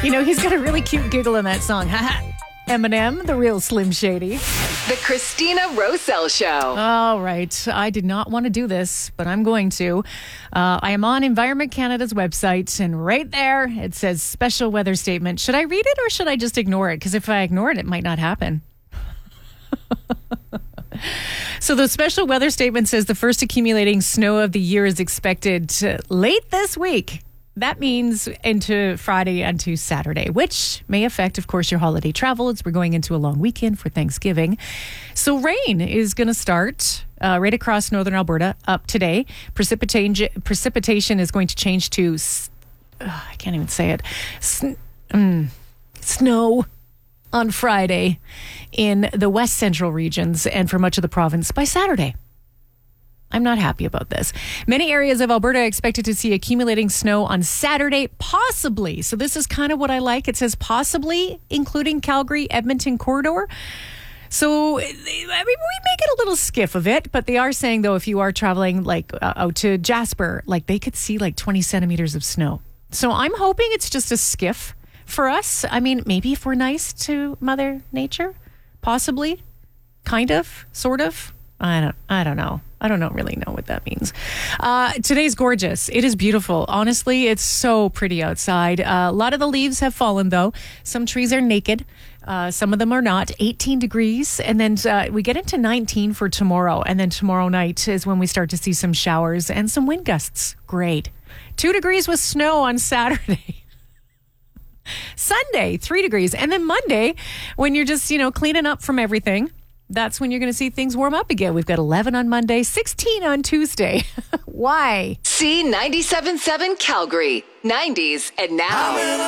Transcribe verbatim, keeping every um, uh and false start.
You know, he's got a really cute giggle in that song. Eminem, the real Slim Shady. The Christina Roselle Show. All right. I did not want to do this, but I'm going to. Uh, I am on Environment Canada's website, and right there it says special weather statement. Should I read it or should I just ignore it? Because if I ignore it, it might not happen. So the special weather statement says the first accumulating snow of the year is expected late this week. That means into Friday and to Saturday, which may affect, of course, your holiday travel as we're going into a long weekend for Thanksgiving. So rain is going to start uh, right across northern Alberta up today. Precipitation precipitation is going to change to, uh, I can't even say it, Sn- mm, snow on Friday in the west central regions and for much of the province by Saturday. I'm not happy about this. Many areas of Alberta are expected to see accumulating snow on Saturday, possibly. So this is kind of what I like. It says possibly, including Calgary, Edmonton corridor. So, I mean, we make it a little skiff of it, but they are saying, though, if you are traveling like uh, out to Jasper, like they could see like twenty centimeters of snow. So I'm hoping it's just a skiff for us. I mean, maybe if we're nice to Mother Nature, possibly, kind of, sort of. I don't, I don't know. I don't know, really know what that means. Uh, today's gorgeous. It is beautiful. Honestly, it's so pretty outside. Uh, a lot of the leaves have fallen, though. Some trees are naked. Uh, some of them are not. eighteen degrees. And then uh, we get into nineteen for tomorrow. And then tomorrow night is when we start to see some showers and some wind gusts. Great. Two degrees with snow on Saturday. Sunday, three degrees. And then Monday, when you're just, you know, cleaning up from everything, that's when you're going to see things warm up again. We've got eleven on Monday, sixteen on Tuesday. Why? C ninety-seven point seven Calgary, nineties, and now.